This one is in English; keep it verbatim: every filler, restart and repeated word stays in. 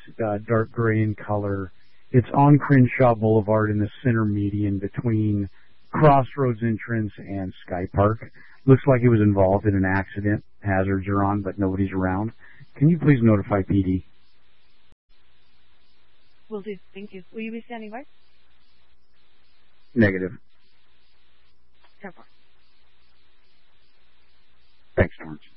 uh, dark gray in color. It's on Crenshaw Boulevard in the center median between Crossroads entrance and Sky Park. Looks like it was involved in an accident. Hazards are on, but nobody's around. Can you please notify P D? Will do. Thank you. Will you be standing by? Negative. ten four. Thanks, Torrance.